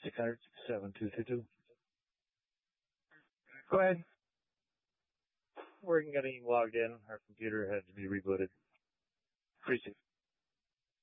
600-7222. Go ahead. We're getting logged in. Our computer had to be rebooted. Appreciate it.